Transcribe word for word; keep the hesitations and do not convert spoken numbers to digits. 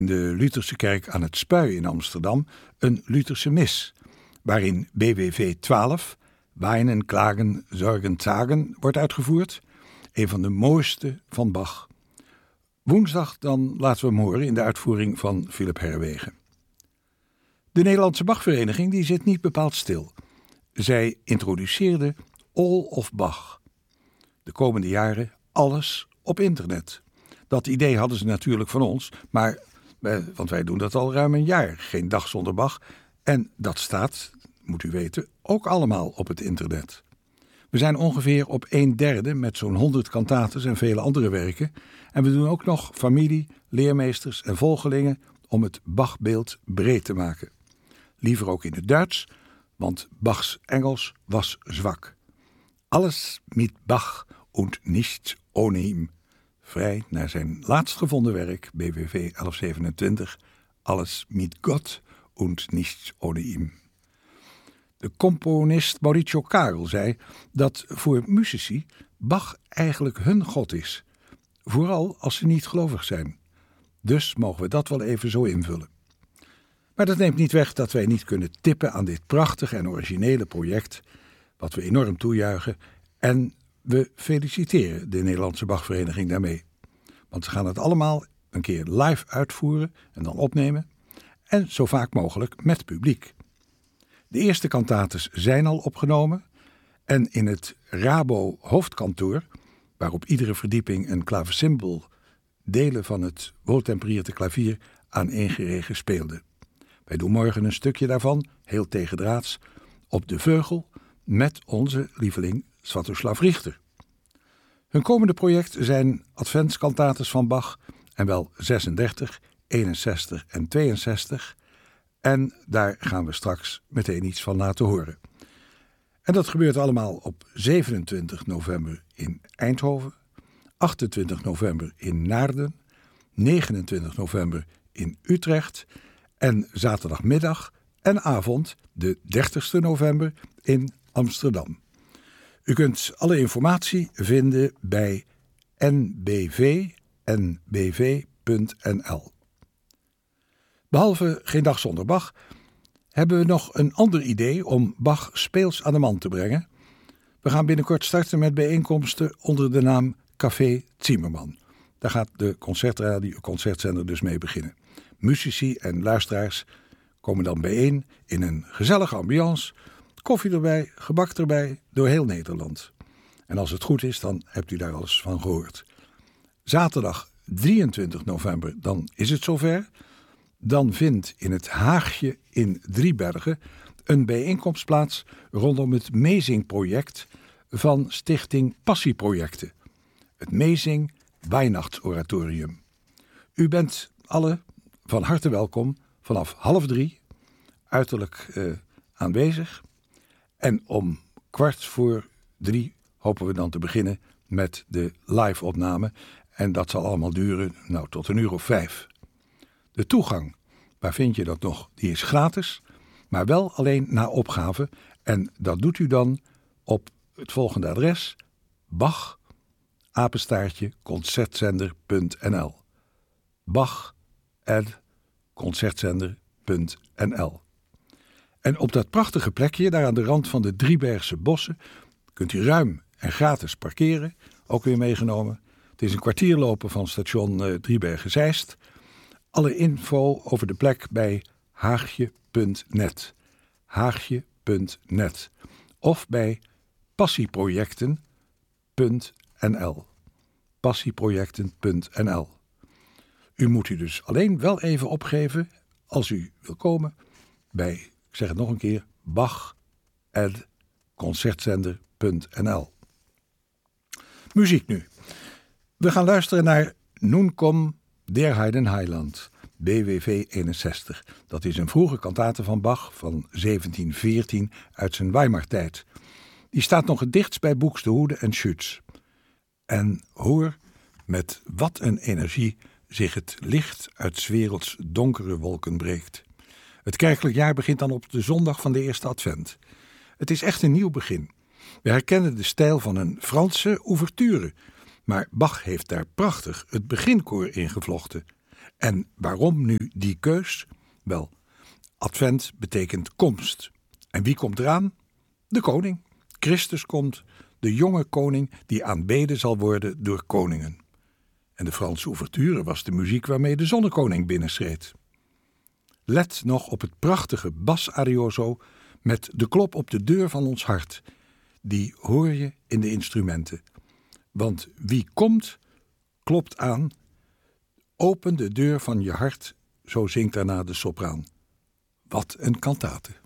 in de Lutherse kerk aan het Spui in Amsterdam een Lutherse mis, waarin B W V twaalf, Weinen, Klagen, Zorgen, Zagen, wordt uitgevoerd. Een van de mooiste van Bach. Woensdag dan laten we hem horen in de uitvoering van Philip Herwegen. De Nederlandse Bachvereniging die zit niet bepaald stil. Zij introduceerde All of Bach. De komende jaren alles op internet. Dat idee hadden ze natuurlijk van ons, maar, want wij doen dat al ruim een jaar. Geen dag zonder Bach. En dat staat, moet u weten, ook allemaal op het internet. We zijn ongeveer op een derde met zo'n honderd kantates en vele andere werken. En we doen ook nog familie, leermeesters en volgelingen om het Bachbeeld breed te maken. Liever ook in het Duits, want Bachs Engels was zwak. Alles mit Bach und nichts ohne ihm. Vrij naar zijn laatst gevonden werk, B W V elf zevenentwintig, Alles mit Gott und nichts ohne ihm. De componist Mauricio Karel zei dat voor musici Bach eigenlijk hun God is. Vooral als ze niet gelovig zijn. Dus mogen we dat wel even zo invullen. Maar dat neemt niet weg dat wij niet kunnen tippen aan dit prachtige en originele project, wat we enorm toejuichen, en we feliciteren de Nederlandse Bachvereniging daarmee. Want ze gaan het allemaal een keer live uitvoeren en dan opnemen, en zo vaak mogelijk met publiek. De eerste kantates zijn al opgenomen en in het Rabo hoofdkantoor, waar op iedere verdieping een klavecimbal delen van het wohltemperierte klavier aaneengeregen speelde. Wij doen morgen een stukje daarvan, heel tegendraads, op de vleugel met onze lieveling Sviatoslav Richter. Hun komende project zijn adventskantates van Bach, en wel zesendertig, eenenzestig en tweeënzestig. En daar gaan we straks meteen iets van laten horen. En dat gebeurt allemaal op zevenentwintig november in Eindhoven, achtentwintig november in Naarden, negenentwintig november in Utrecht en zaterdagmiddag en avond de dertigste november in Amsterdam. U kunt alle informatie vinden bij n b v n b v punt n l. Behalve Geen Dag Zonder Bach hebben we nog een ander idee om Bach speels aan de man te brengen. We gaan binnenkort starten met bijeenkomsten onder de naam Café Zimmerman. Daar gaat de concertradio, concertzender dus mee beginnen. Musici en luisteraars komen dan bijeen in een gezellige ambiance, koffie erbij, gebak erbij, door heel Nederland. En als het goed is, dan hebt u daar al eens van gehoord. Zaterdag drieëntwintig november, dan is het zover. Dan vindt in het Haagje in Driebergen een bijeenkomst plaats rondom het Mezing-project van Stichting Passieprojecten. Het Mezing Weihnachtsoratorium. U bent alle van harte welkom vanaf half drie, uiterlijk uh, aanwezig. En om kwart voor drie hopen we dan te beginnen met de live-opname. En dat zal allemaal duren nou, tot een uur of vijf. De toegang, waar vind je dat nog? Die is gratis, maar wel alleen na opgave. En dat doet u dan op het volgende adres: Bach, apenstaartje, concertzender punt n l. Bach, at concertzender punt n l. En op dat prachtige plekje, daar aan de rand van de Driebergse bossen, kunt u ruim en gratis parkeren, ook weer meegenomen. Het is een kwartier lopen van station uh, Driebergen-Zeist. Alle info over de plek bij haagje punt net. haagje punt net. Of bij passieprojecten punt n l. passieprojecten punt n l. U moet u dus alleen wel even opgeven, als u wil komen, bij, ik zeg het nog een keer, Bach at concertzender punt n l. Muziek nu. We gaan luisteren naar Nun komm der Heiden Heiland, B W V eenenzestig. Dat is een vroege kantate van Bach van zeventien veertien uit zijn Weimar-tijd. Die staat nog het dichtst bij Buxtehude en Schütz. En hoor met wat een energie zich het licht uit 's werelds donkere wolken breekt. Het kerkelijk jaar begint dan op de zondag van de eerste advent. Het is echt een nieuw begin. We herkennen de stijl van een Franse ouverture, maar Bach heeft daar prachtig het beginkoor ingevlochten. En waarom nu die keus? Wel, Advent betekent komst. En wie komt eraan? De koning. Christus komt, de jonge koning die aanbeden zal worden door koningen. En de Franse ouverture was de muziek waarmee de zonnekoning binnenschreed. Let nog op het prachtige bas arioso met de klop op de deur van ons hart. Die hoor je in de instrumenten. Want wie komt, klopt aan. Open de deur van je hart, zo zingt daarna de sopraan. Wat een kantate.